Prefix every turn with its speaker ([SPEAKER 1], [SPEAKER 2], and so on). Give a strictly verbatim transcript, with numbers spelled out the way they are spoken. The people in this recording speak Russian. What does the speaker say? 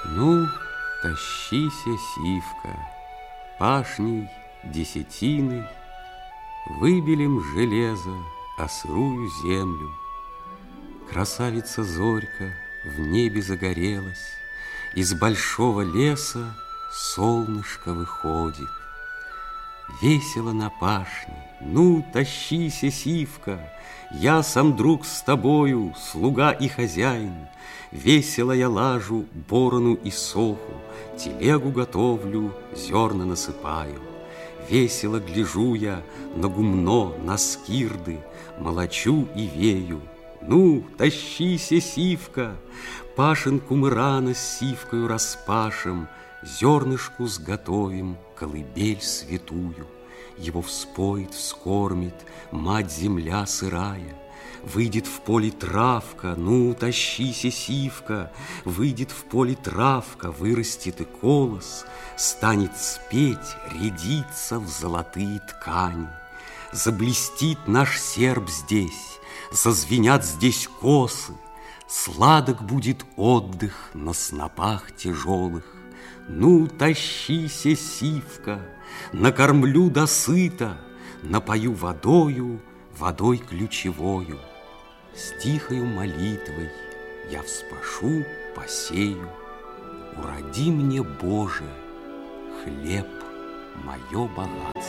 [SPEAKER 1] Ну, тащися, сивка, пашней, десятиной, выбелим железо о сырую землю. Красавица Зорька в небе загорелась, из большого леса солнышко выходит. Весело на пашне, ну, тащися, сивка, я сам друг с тобою, слуга и хозяин. Весело я лажу борону и соху, телегу готовлю, зерна насыпаю. Весело гляжу я на гумно, на скирды, молочу и вею. Ну, тащися, сивка, пашенку мы рано с сивкою распашем, зернышку сготовим, колыбель святую. Его вспоит, вскормит мать-земля сырая. Выйдет в поле травка, ну, тащися, сивка, выйдет в поле травка, вырастет и колос, станет спеть, рядиться в золотые ткани. Заблестит наш серп здесь, зазвенят здесь косы, сладок будет отдых на снопах тяжелых. Ну, тащися, сивка, накормлю досыта, напою водою, водой ключевою. С тихою молитвой я вспашу, посею. Уроди мне, Боже, хлеб, мое богатство.